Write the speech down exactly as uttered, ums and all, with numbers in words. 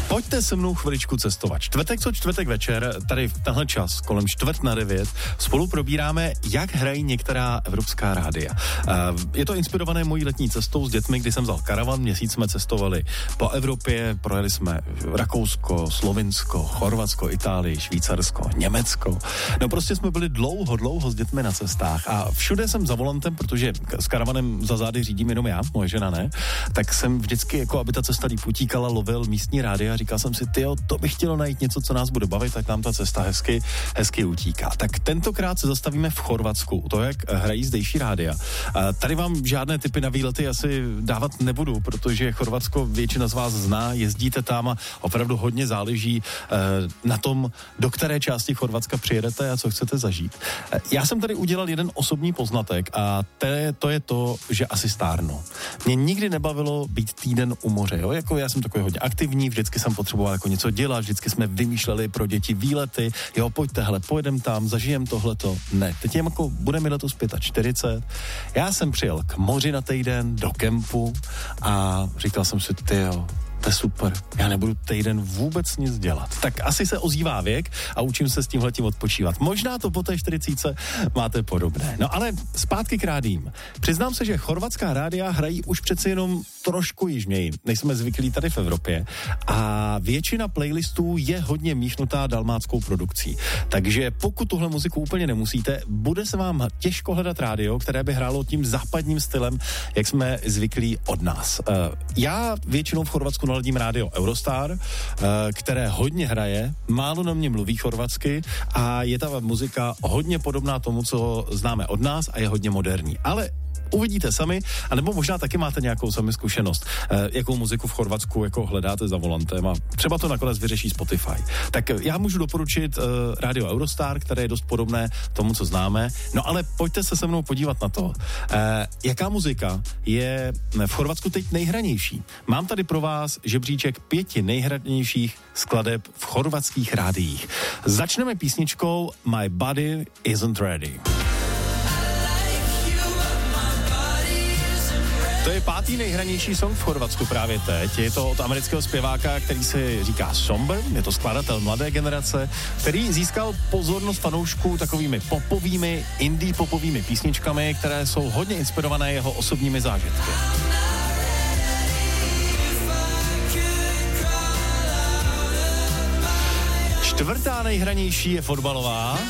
Pojďte se mnou chviličku cestovat. Čtvrtek co čtvrtek večer, tady v tenhle čas, kolem čtvrt na devět, spolu probíráme, jak hrají některá evropská rádia. Je to inspirované mojí letní cestou s dětmi, kdy jsem vzal karavan, měsíc jsme cestovali po Evropě, projeli jsme Rakousko, Slovinsko, Chorvatsko, Itálii, Švýcarsko, Německo. No prostě jsme byli dlouho, dlouho s dětmi na cestách a všude jsem za volantem, protože s karavanem za zády řídím jenom já, moje žena ne, tak jsem vždycky, jako aby ta cesta líp utíkala, lovil místní rádia a říkal jsem si, tyjo, to bych chtělo najít něco, co nás bude bavit, tak nám ta cesta hezky, hezky utíká. Tak tentokrát se zastavíme v Chorvatsku, to, jak hrají zdejší rádia. A tady vám žádné tipy na výlety asi dávat nebudu, protože Chorvatsko většina z vás zná, jezdíte tam a opravdu hodně záleží eh, na tom, do které části Chorvatska přijedete a co chcete zažít. Eh, já jsem tady udělal jeden osobní poznatek a te, to je to, že asi stárnu. Mě nikdy nebavilo být týden u moře, jo? Jako já jsem takový hodně aktivní, vždycky jsem potřeboval jako něco dělat, vždycky jsme vymýšleli pro děti výlety, jo, pojďte, hele, pojedem tam, zažijem tohleto. Ne, teď jen jako bude mi letos čtyřicet pět. Já jsem přijel k moři na týden, do kempu a říkal jsem si, tyjo, to je super, já nebudu týden vůbec nic dělat. Tak asi se ozývá věk a učím se s tímhletím odpočívat. Možná to po té čtyřicítce máte podobné. No ale zpátky k rádím. Přiznám se, že chorvatská rádia hrají už přece jenom trošku jižněji, než jsme zvyklí tady v Evropě a většina playlistů je hodně míchnutá dalmátskou produkcí. Takže pokud tuhle muziku úplně nemusíte, bude se vám těžko hledat rádio, které by hrálo tím západním stylem, jak jsme zvyklí od nás. Já většinou v Chorvatsku naladím rádio Eurostar, které hodně hraje, málo na mě mluví chorvatsky a je ta muzika hodně podobná tomu, co známe od nás a je hodně moderní. Ale uvidíte sami, anebo možná taky máte nějakou sami zkušenost, eh, jakou muziku v Chorvatsku jako hledáte za volantem a třeba to nakonec vyřeší Spotify. Tak já můžu doporučit eh, rádio Eurostar, které je dost podobné tomu, co známe, no ale pojďte se se mnou podívat na to, eh, jaká muzika je v Chorvatsku teď nejhranější. Mám tady pro vás žebříček pěti nejhranějších skladeb v chorvatských rádiích. Začneme písničkou My Body Isn't Ready. To je pátý nejhranější song v Chorvatsku právě teď. Je to od amerického zpěváka, který se říká Somber, je to skladatel mladé generace, který získal pozornost fanoušků takovými popovými, indie popovými písničkami, které jsou hodně inspirované jeho osobními zážitky. Čtvrtá nejhranější je fotbalová.